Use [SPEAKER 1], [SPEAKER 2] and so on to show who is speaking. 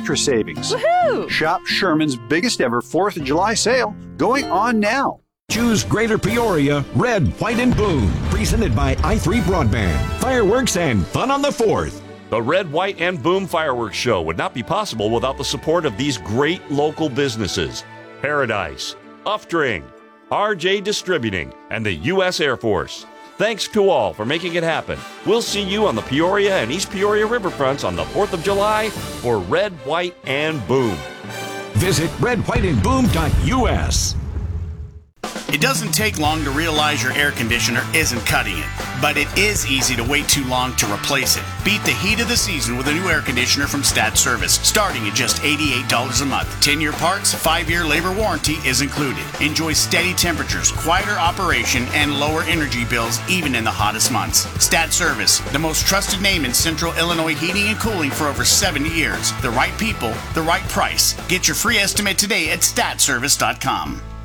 [SPEAKER 1] extra savings.
[SPEAKER 2] Woohoo!
[SPEAKER 1] Shop Sherman's biggest ever 4th of July sale going on now.
[SPEAKER 3] Choose Greater Peoria Red, White, and Boom. Presented by i3 Broadband. Fireworks and fun on the 4th.
[SPEAKER 4] The Red, White, and Boom Fireworks Show would not be possible without the support of these great local businesses: Paradise, Uftring, RJ Distributing, and the U.S. Air Force. Thanks to all for making it happen. We'll see you on the Peoria and East Peoria riverfronts on the 4th of July for Red, White, and Boom.
[SPEAKER 3] Visit redwhiteandboom.us.
[SPEAKER 5] It doesn't take long to realize your air conditioner isn't cutting it, but it is easy to wait too long to replace it. Beat the heat of the season with a new air conditioner from Stat Service, starting at just $88 a month. 10-year parts, 5-year labor warranty is included. Enjoy steady temperatures, quieter operation, and lower energy bills even in the hottest months. Stat Service, the most trusted name in Central Illinois heating and cooling for over 70 years. The right people, the right price. Get your free estimate today at statservice.com.